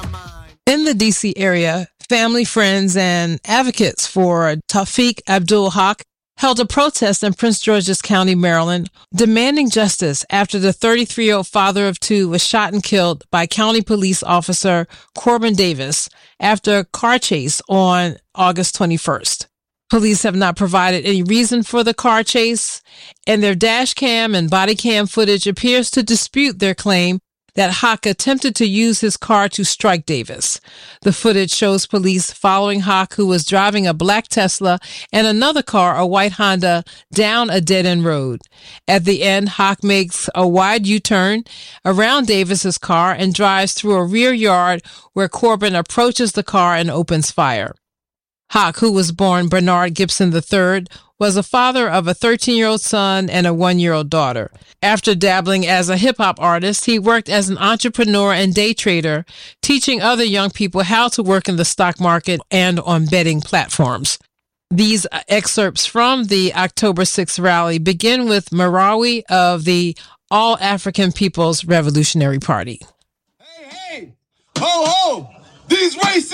In the D.C. area, family, friends, and advocates for Tawfiq Abdul-Haq held a protest in Prince George's County, Maryland, demanding justice after the 33-year-old father of two was shot and killed by County Police Officer Corbin Davis after a car chase on August 21st. Police have not provided any reason for the car chase, and their dash cam and body cam footage appears to dispute their claim that Haq attempted to use his car to strike Davis. The footage shows police following Haq, who was driving a black Tesla and another car, a white Honda, down a dead-end road. At the end, Haq makes a wide U-turn around Davis's car and drives through a rear yard where Corbin approaches the car and opens fire. Haq, who was born Bernard Gibson III, was a father of a 13-year-old son and a 1-year-old daughter. After dabbling as a hip-hop artist, he worked as an entrepreneur and day trader, teaching other young people how to work in the stock market and on betting platforms. These excerpts from the October 6th rally begin with Marawi of the All African People's Revolutionary Party. Hey, ho, ho! These racists!